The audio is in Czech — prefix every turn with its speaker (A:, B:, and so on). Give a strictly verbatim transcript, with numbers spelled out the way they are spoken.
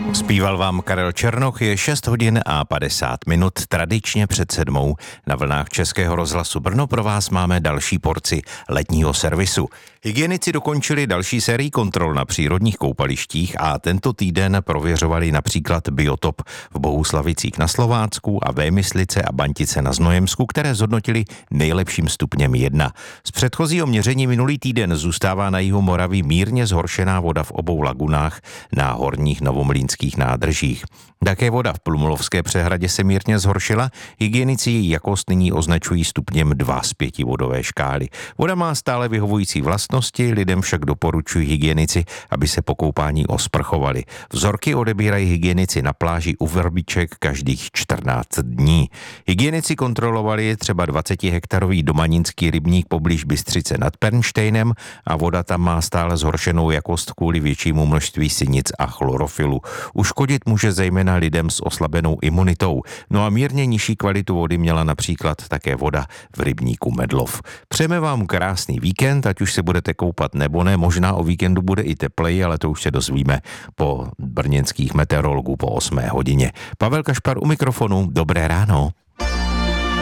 A: Zpíval vám Karel Černoch, je šest hodin a padesát minut, tradičně před sedmou. Na vlnách Českého rozhlasu Brno pro vás máme další porci letního servisu. Hygienici dokončili další sérii kontrol na přírodních koupalištích a tento týden prověřovali například biotop v Bohuslavicích na Slovácku a Vémyslice a Bantice na Znojemsku, které zhodnotili nejlepším stupněm jedna. Z předchozího měření minulý týden zůstává na jihu Moravy mírně zhoršená voda v obou lagunách na horních novomlýnských nádržích. Také voda v Plumlovské přehradě se mírně zhoršila, hygienici její jakost nyní označují stupněm dva z pěti vodové škály. Voda má stále vyhovující vlastnosti, lidem však doporučují hygienici, aby se po koupání osprchovali. Vzorky odebírají hygienici na pláži u Vrbiček každých čtrnáct dní. Hygienici kontrolovali třeba dvacetihektarový domaninský rybník poblíž Bystřice nad Pernštejnem a voda tam má stále zhoršenou jakost kvůli většímu množství sinic a chlorofilu. Uškodit může zejména lidem s oslabenou imunitou. No a mírně nižší kvalitu vody měla například také voda v rybníku Medlov. Přejeme vám krásný víkend, ať už se budete koupat nebo ne, možná o víkendu bude i tepleji, ale to už se dozvíme po brněnských meteorologů po osmé hodině. Pavel Kašpar u mikrofonu, dobré ráno.